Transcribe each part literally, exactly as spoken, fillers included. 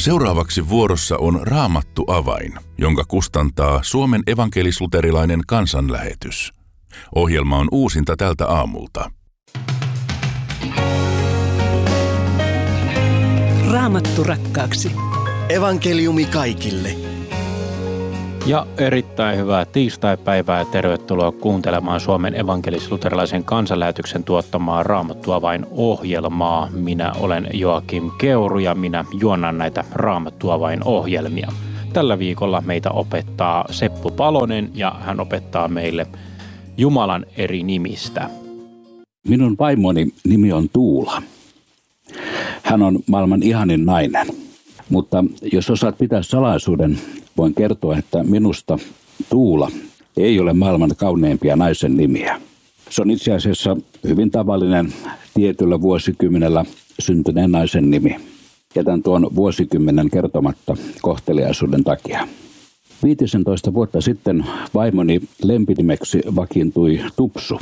Seuraavaksi vuorossa on Raamattu avain, jonka kustantaa Suomen evankelis-luterilainen kansanlähetys. Ohjelma on uusinta tältä aamulta. Raamattu rakkaaksi. Evankeliumi kaikille. Ja erittäin hyvää tiistaipäivää ja tervetuloa kuuntelemaan Suomen evankelis-luterilaisen kansanlähetyksen tuottamaa Raamattu avain ohjelmaa. Minä olen Joakim Keuru ja minä juonnan näitä Raamattu avain ohjelmia. Tällä viikolla meitä opettaa Seppo Palonen ja hän opettaa meille Jumalan eri nimistä. Minun vaimoni nimi on Tuula. Hän on maailman ihanin nainen. Mutta jos osaat pitää salaisuuden, voin kertoa, että minusta Tuula ei ole maailman kauneimpia naisen nimiä. Se on itse asiassa hyvin tavallinen tietyllä vuosikymmenellä syntyneen naisen nimi. Jätän tuon vuosikymmenen kertomatta kohteliaisuuden takia. viisitoista vuotta sitten vaimoni lempinimeksi vakiintui Tupsu.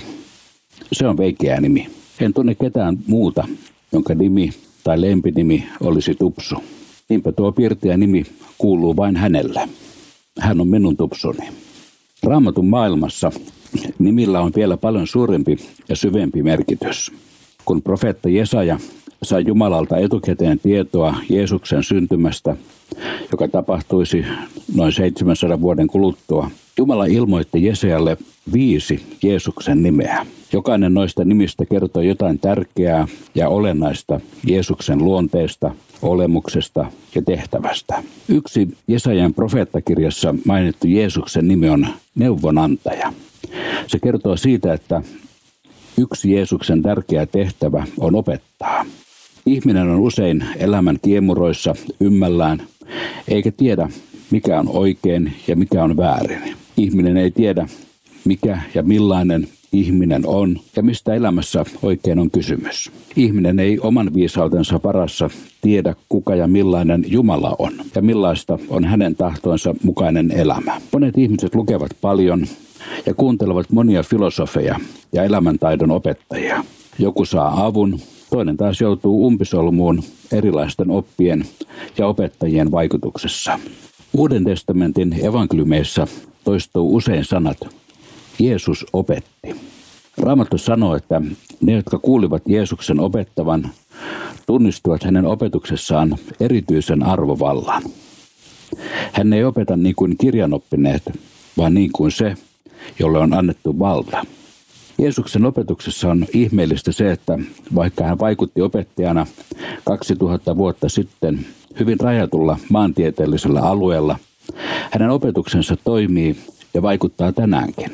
Se on veikeä nimi. En tunne ketään muuta, jonka nimi tai lempinimi olisi Tupsu. Niinpä tuo pirteä nimi kuuluu vain hänelle. Hän on minun Tupsuni. Raamatun maailmassa nimillä on vielä paljon suurempi ja syvempi merkitys. Kun profeetta Jesaja sai Jumalalta etukäteen tietoa Jeesuksen syntymästä, joka tapahtuisi noin seitsemänsadan vuoden kuluttua, Jumala ilmoitti Jesajalle viisi Jeesuksen nimeä. Jokainen noista nimistä kertoo jotain tärkeää ja olennaista Jeesuksen luonteesta, olemuksesta ja tehtävästä. Yksi Jesajan profeettakirjassa mainittu Jeesuksen nimi on neuvonantaja. Se kertoo siitä, että yksi Jeesuksen tärkeä tehtävä on opettaa. Ihminen on usein elämän kiemuroissa ymmällään, eikä tiedä mikä on oikein ja mikä on väärin. Ihminen ei tiedä mikä ja millainen ihminen on ja mistä elämässä oikein on kysymys. Ihminen ei oman viisautensa varassa tiedä kuka ja millainen Jumala on ja millaista on hänen tahtonsa mukainen elämä. Monet ihmiset lukevat paljon ja kuuntelevat monia filosofeja ja elämäntaidon opettajia. Joku saa avun, toinen taas joutuu umpisolmuun erilaisten oppien ja opettajien vaikutuksessa. Uuden testamentin evankeliumeissa toistuu usein sanat Jeesus opetti. Raamattu sanoo, että ne, jotka kuulivat Jeesuksen opettavan, tunnistuvat hänen opetuksessaan erityisen arvovallan. Hän ei opeta niin kuin kirjanoppineet, vaan niin kuin se, jolle on annettu valta. Jeesuksen opetuksessa on ihmeellistä se, että vaikka hän vaikutti opettajana kaksituhatta vuotta sitten hyvin rajatulla maantieteellisellä alueella, hänen opetuksensa toimii ja vaikuttaa tänäänkin.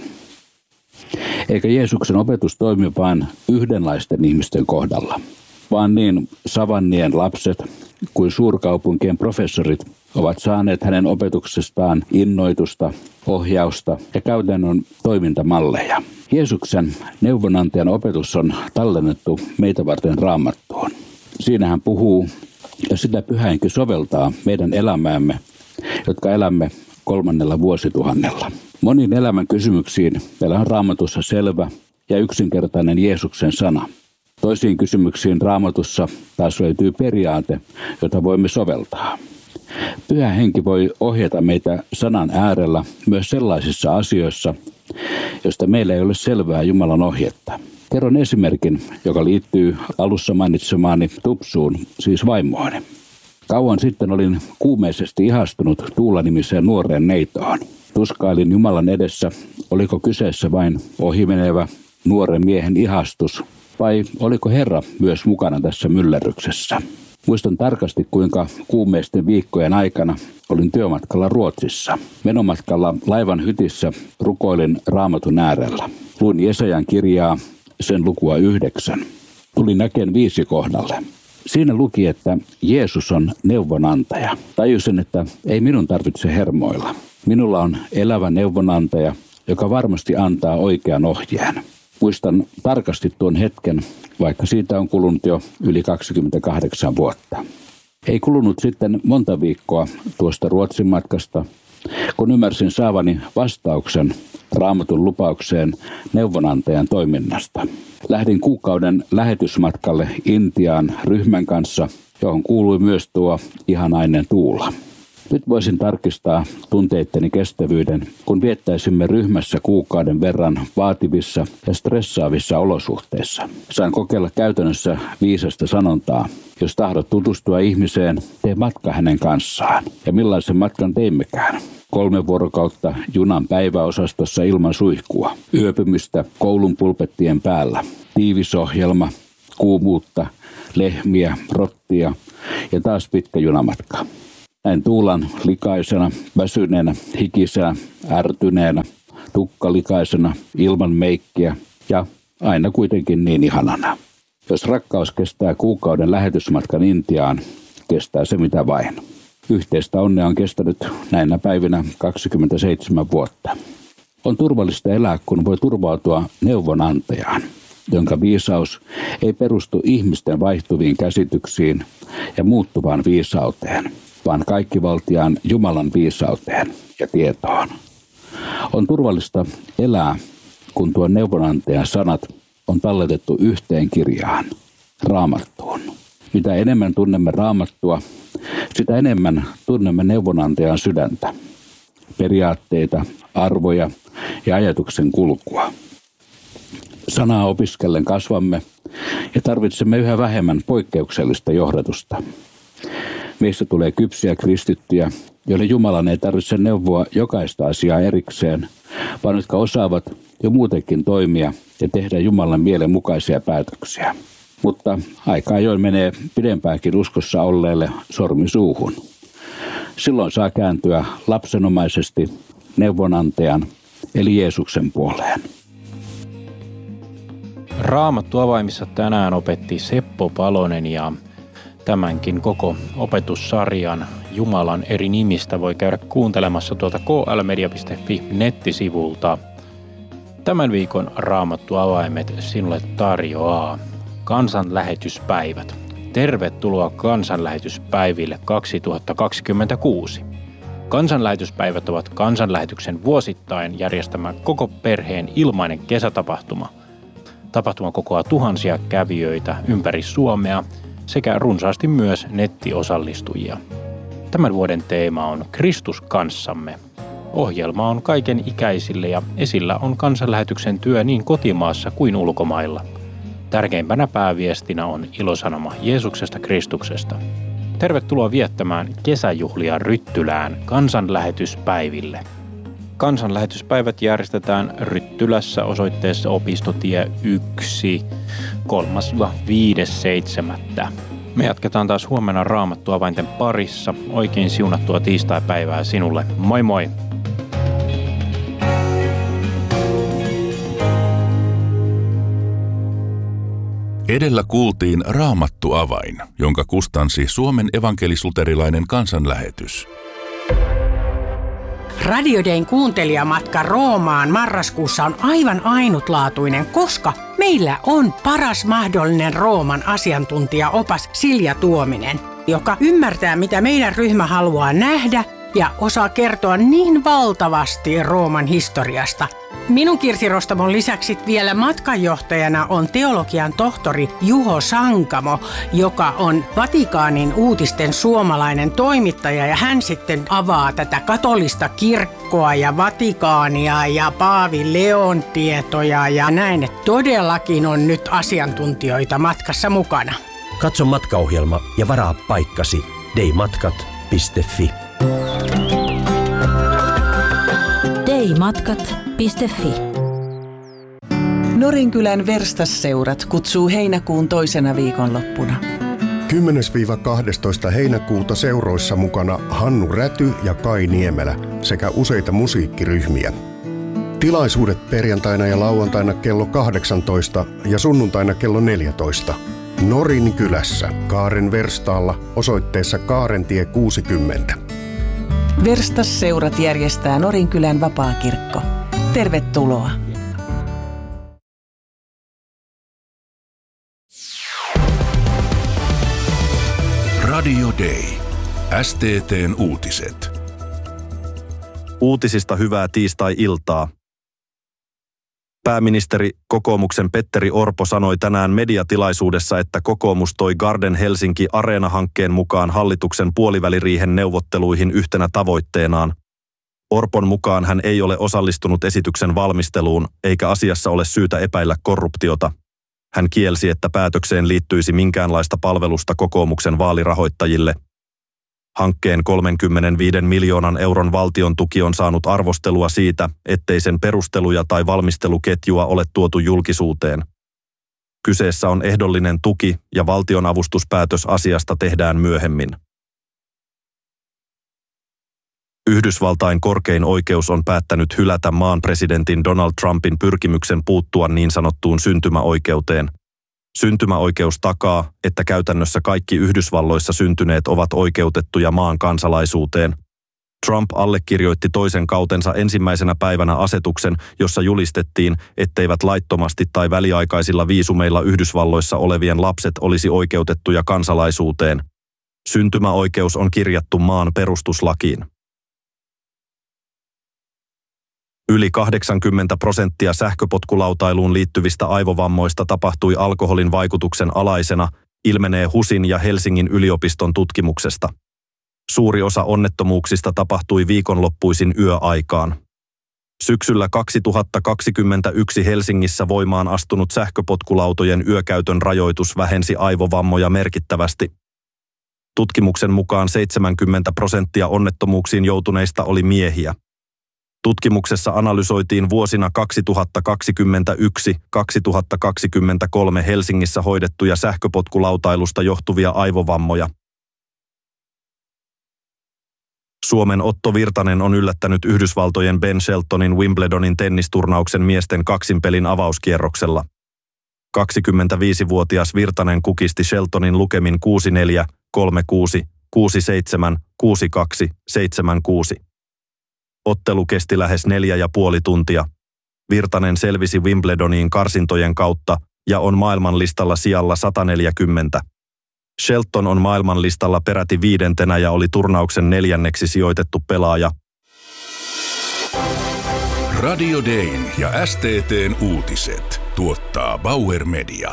Eikä Jeesuksen opetus toimi vain yhdenlaisten ihmisten kohdalla, vaan niin savannien lapset kuin suurkaupunkien professorit ovat saaneet hänen opetuksestaan innoitusta, ohjausta ja käytännön toimintamalleja. Jeesuksen neuvonantajan opetus on tallennettu meitä varten Raamattuun. Siinä hän puhuu ja sitä Pyhä Henki soveltaa meidän elämäämme, jotka elämme kolmannella vuosituhannella. Moniin elämän kysymyksiin meillä on Raamatussa selvä ja yksinkertainen Jeesuksen sana. Toisiin kysymyksiin Raamatussa taas löytyy periaate, jota voimme soveltaa. Pyhä Henki voi ohjata meitä sanan äärellä myös sellaisissa asioissa, joista meillä ei ole selvää Jumalan ohjetta. Kerron esimerkin, joka liittyy alussa mainitsemaani Tupsuun, siis vaimooni. Kauan sitten olin kuumeisesti ihastunut Tuula-nimiseen nuoreen neitoon. Tuskailin Jumalan edessä, oliko kyseessä vain ohimenevä nuoren miehen ihastus, vai oliko Herra myös mukana tässä myllerryksessä. Muistan tarkasti, kuinka kuumeisten viikkojen aikana olin työmatkalla Ruotsissa. Menomatkalla laivan hytissä rukoilin Raamatun äärellä. Luin Jesajan kirjaa, sen lukua yhdeksän. Tulin näkeen viisi kohdalle. Siinä luki, että Jeesus on neuvonantaja. Tajusin, että ei minun tarvitse hermoilla. Minulla on elävä neuvonantaja, joka varmasti antaa oikean ohjeen. Muistan tarkasti tuon hetken, vaikka siitä on kulunut jo yli kaksikymmentäkahdeksan vuotta. Ei kulunut sitten monta viikkoa tuosta Ruotsin matkasta, kun ymmärsin saavani vastauksen Raamatun lupaukseen neuvonantajan toiminnasta. Lähdin kuukauden lähetysmatkalle Intiaan ryhmän kanssa johon kuului myös tuo ihanainen Tuula. Nyt voisin tarkistaa tunteitteni kestävyyden, kun viettäisimme ryhmässä kuukauden verran vaativissa ja stressaavissa olosuhteissa. Sain kokeilla käytännössä viisasta sanontaa. Jos tahdot tutustua ihmiseen, tee matka hänen kanssaan. Ja millaisen matkan teimmekään? Kolme vuorokautta junan päiväosastossa ilman suihkua. Yöpymistä koulun pulpettien päällä. Tiivisohjelma, kuumuutta, lehmiä, rottia ja taas pitkä junamatka. Näin Tuulan likaisena, väsyneenä, hikisenä, ärtyneenä, tukkalikaisena, ilman meikkiä ja aina kuitenkin niin ihanana. Jos rakkaus kestää kuukauden lähetysmatkan Intiaan, kestää se mitä vain. Yhteistä onnea on kestänyt näinä päivinä kaksikymmentäseitsemän vuotta. On turvallista elää, kun voi turvautua neuvonantajaan, jonka viisaus ei perustu ihmisten vaihtuviin käsityksiin ja muuttuvaan viisauteen, vaan kaikkivaltiaan Jumalan viisauteen ja tietoon. On turvallista elää, kun tuon neuvonantajan sanat on talletettu yhteen kirjaan, Raamattuun. Mitä enemmän tunnemme Raamattua, sitä enemmän tunnemme neuvonantajan sydäntä, periaatteita, arvoja ja ajatuksen kulkua. Sanaa opiskellen kasvamme ja tarvitsemme yhä vähemmän poikkeuksellista johdatusta. Meistä tulee kypsiä kristittyjä, joille Jumalan ei tarvitse neuvoa jokaista asiaa erikseen, vaan jotka osaavat jo muutenkin toimia ja tehdä Jumalan mielen mukaisia päätöksiä. Mutta aika ajoin menee pidempääkin uskossa olleelle sormi suuhun. Silloin saa kääntyä lapsenomaisesti neuvonantajan eli Jeesuksen puoleen. Raamattu avaimissa tänään opetti Seppo Palonen ja tämänkin koko opetussarjan Jumalan eri nimistä voi käydä kuuntelemassa tuolta k l media piste f i nettisivulta. Tämän viikon Raamattu avaimet sinulle tarjoaa kansanlähetyspäivät. Tervetuloa kansanlähetyspäiville kaksituhattakaksikymmentäkuusi. Kansanlähetyspäivät ovat kansanlähetyksen vuosittain järjestämä koko perheen ilmainen kesätapahtuma. Tapahtuma kokoaa tuhansia kävijöitä ympäri Suomea sekä runsaasti myös nettiosallistujia. Tämän vuoden teema on Kristus kanssamme. Ohjelma on kaiken ikäisille ja esillä on kansanlähetyksen työ niin kotimaassa kuin ulkomailla. Tärkeimpänä pääviestinä on ilosanoma Jeesuksesta Kristuksesta. Tervetuloa viettämään kesäjuhlia Ryttylään kansanlähetyspäiville. Kansanlähetyspäivät järjestetään Ryttylässä osoitteessa Opistotie yksi kolmas viides seitsemättä. Me jatketaan taas huomenna Raamattu avainten parissa. Oikein siunattua tiistaipäivää sinulle. Moi moi! Edellä kuultiin Raamattu avain, jonka kustansi Suomen evankelis-luterilainen kansanlähetys. Radio Dayn kuuntelijamatka Roomaan marraskuussa on aivan ainutlaatuinen, koska meillä on paras mahdollinen Rooman asiantuntijaopas Silja Tuominen, joka ymmärtää, mitä meidän ryhmä haluaa nähdä ja osaa kertoa niin valtavasti Rooman historiasta. Minun Kirsi Rostamon lisäksi vielä matkanjohtajana on teologian tohtori Juho Sankamo, joka on Vatikaanin uutisten suomalainen toimittaja, ja hän sitten avaa tätä katolista kirkkoa ja Vatikaania ja Paavi Leon tietoja ja näin, että todellakin on nyt asiantuntijoita matkassa mukana. Katso matkaohjelma ja varaa paikkasi daymatkat piste f i. daymatkat piste f i. Norinkylän Verstasseurat kutsuu heinäkuun toisena viikonloppuna. kymmenes kahdestoista heinäkuuta seuroissa mukana Hannu Räty ja Kai Niemelä sekä useita musiikkiryhmiä. Tilaisuudet perjantaina ja lauantaina kello kahdeksantoista ja sunnuntaina kello neljätoista. Norinkylässä Kaaren Verstaalla osoitteessa Kaarentie kuusikymmentä. Verstasseurat järjestää Norinkylän vapaakirkko. Tervetuloa! Radio Day. S T T:n uutiset. Uutisista hyvää tiistai-iltaa. Pääministeri kokoomuksen Petteri Orpo sanoi tänään mediatilaisuudessa, että kokoomus toi Garden Helsinki Areena-hankkeen mukaan hallituksen puoliväliriihen neuvotteluihin yhtenä tavoitteenaan. Orpon mukaan hän ei ole osallistunut esityksen valmisteluun, eikä asiassa ole syytä epäillä korruptiota. Hän kielsi, että päätökseen liittyisi minkäänlaista palvelusta kokoomuksen vaalirahoittajille. Hankkeen kolmekymmentäviisi miljoonan euron valtion tuki on saanut arvostelua siitä, ettei sen perusteluja tai valmisteluketjua ole tuotu julkisuuteen. Kyseessä on ehdollinen tuki ja valtionavustuspäätös asiasta tehdään myöhemmin. Yhdysvaltain korkein oikeus on päättänyt hylätä maan presidentin Donald Trumpin pyrkimyksen puuttua niin sanottuun syntymäoikeuteen. Syntymäoikeus takaa, että käytännössä kaikki Yhdysvalloissa syntyneet ovat oikeutettuja maan kansalaisuuteen. Trump allekirjoitti toisen kautensa ensimmäisenä päivänä asetuksen, jossa julistettiin, etteivät laittomasti tai väliaikaisilla viisumeilla Yhdysvalloissa olevien lapset olisi oikeutettuja kansalaisuuteen. Syntymäoikeus on kirjattu maan perustuslakiin. Yli kahdeksankymmentä prosenttia sähköpotkulautailuun liittyvistä aivovammoista tapahtui alkoholin vaikutuksen alaisena, ilmenee HUSin ja Helsingin yliopiston tutkimuksesta. Suuri osa onnettomuuksista tapahtui viikonloppuisin yöaikaan. Syksyllä kaksituhattakaksikymmentäyksi Helsingissä voimaan astunut sähköpotkulautojen yökäytön rajoitus vähensi aivovammoja merkittävästi. Tutkimuksen mukaan seitsemänkymmentä prosenttia onnettomuuksiin joutuneista oli miehiä. Tutkimuksessa analysoitiin vuosina kaksituhattakaksikymmentäyksi kaksituhattakaksikymmentäkolme Helsingissä hoidettuja sähköpotkulautailusta johtuvia aivovammoja. Suomen Otto Virtanen on yllättänyt Yhdysvaltojen Ben Sheltonin Wimbledonin tennisturnauksen miesten kaksinpelin avauskierroksella. kaksikymmentäviisivuotias Virtanen kukisti Sheltonin lukemin kuusi neljä, kolme kuusi, kuusi seitsemän, kuusi kaksi, seitsemän kuusi. Ottelu kesti lähes neljä ja puoli tuntia. Virtanen selvisi Wimbledoniin karsintojen kautta ja on maailmanlistalla sijalla sata neljäkymmentä. Shelton on maailmanlistalla peräti viidentenä ja oli turnauksen neljänneksi sijoitettu pelaaja. Radio Dayn ja S T T:n uutiset tuottaa Bauer Media.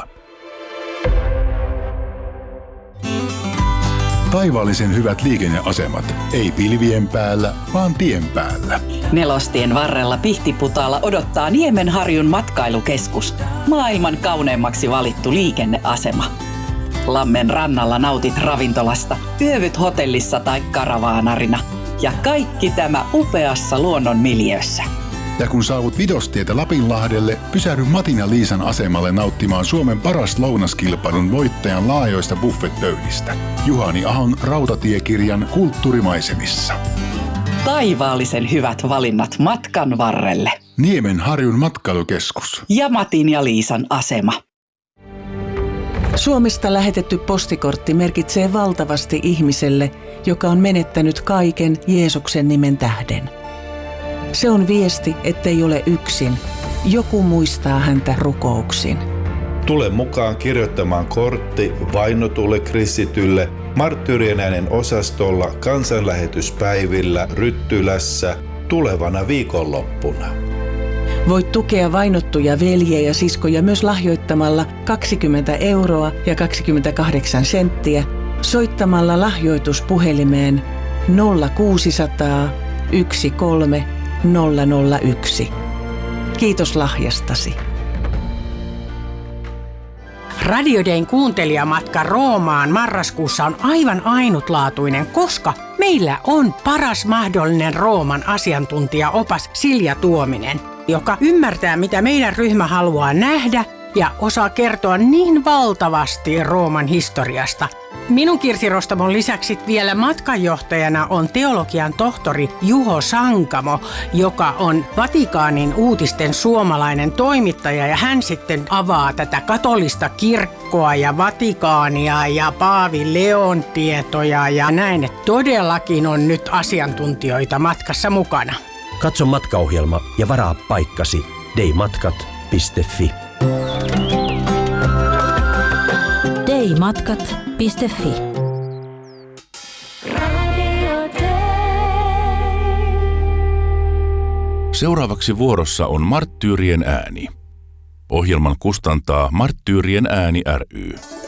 Taivaallisen hyvät liikenneasemat. Ei pilvien päällä, vaan tien päällä. Nelostien varrella Pihtiputaalla odottaa Niemenharjun matkailukeskus. Maailman kauneimmaksi valittu liikenneasema. Lammen rannalla nautit ravintolasta, yövyt hotellissa tai karavaanarina. Ja kaikki tämä upeassa luonnon miljöössä. Ja kun saavut Vidostietä Lapinlahdelle, pysähdy Matin ja Liisan asemalle nauttimaan Suomen paras lounaskilpailun voittajan laajoista buffetpöydistä. Juhani Ahon rautatiekirjan kulttuurimaisemissa. Taivaallisen hyvät valinnat matkan varrelle. Niemenharjun matkailukeskus. Ja Matin ja Liisan asema. Suomesta lähetetty postikortti merkitsee valtavasti ihmiselle, joka on menettänyt kaiken Jeesuksen nimen tähden. Se on viesti, ettei ole yksin. Joku muistaa häntä rukouksin. Tule mukaan kirjoittamaan kortti vainotulle kristitylle Marttyyrien äänen osastolla kansanlähetyspäivillä Ryttylässä tulevana viikonloppuna. Voit tukea vainottuja veljiä ja siskoja myös lahjoittamalla kaksikymmentä euroa ja kaksikymmentäkahdeksan senttiä soittamalla lahjoituspuhelimeen nolla kuusisataa yksi kolme nolla nolla yksi. Kiitos lahjastasi. Radio Dayn kuuntelijamatka Roomaan marraskuussa on aivan ainutlaatuinen, koska meillä on paras mahdollinen Rooman asiantuntijaopas Silja Tuominen, joka ymmärtää, mitä meidän ryhmä haluaa nähdä ja osaa kertoa niin valtavasti Rooman historiasta. Minun Kirsi Rostamon lisäksi vielä matkanjohtajana on teologian tohtori Juho Sankamo, joka on Vatikaanin uutisten suomalainen toimittaja, ja hän sitten avaa tätä katolista kirkkoa ja Vatikaania ja Paavi Leon tietoja ja näin, että todellakin on nyt asiantuntijoita matkassa mukana. Katso matkaohjelma ja varaa paikkasi daymatkat piste fi. daymatkat piste fi. Seuraavaksi vuorossa on Marttyyrien ääni. Ohjelman kustantaa Marttyyrien ääni ry.